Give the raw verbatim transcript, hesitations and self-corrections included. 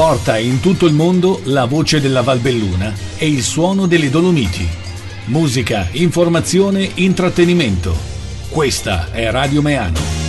Porta in tutto il mondo la voce della Valbelluna e il suono delle Dolomiti. Musica, informazione, intrattenimento. Questa è Radio Meano.